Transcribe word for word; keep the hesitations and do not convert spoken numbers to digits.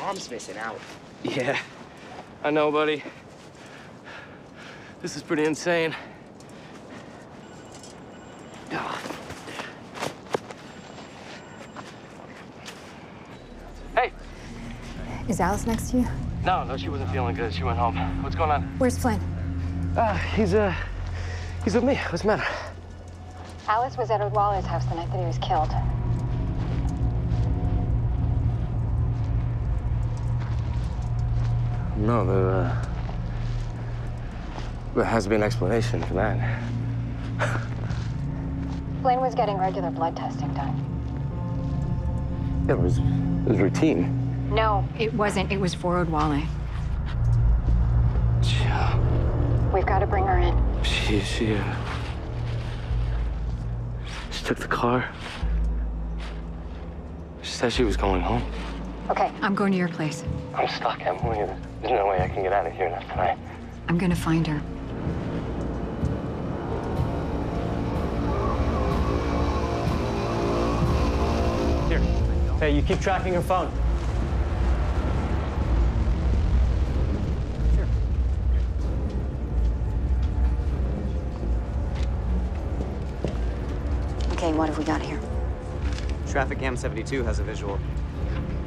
arm's missing out. Yeah, I know, buddy. This is pretty insane. Hey! Is Alice next to you? No, no, she wasn't feeling good. She went home. What's going on? Where's Flynn? Uh, he's, uh, he's with me. What's the matter? Alice was at Odwale's house the night that he was killed. No, there, uh... there has to be an explanation for that. Flynn was getting regular blood testing done. Yeah, it was, it was routine. No, it wasn't. It was for Odwale. Yeah. We've got to bring her in. She, she, uh... She took the car. She said she was going home. Okay, I'm going to your place. I'm stuck, Emily. There's no way I can get out of here now tonight. I'm gonna find her. Here. Hey, you keep tracking her phone. Sure. Okay, what have we got here? Traffic cam seventy-two has a visual.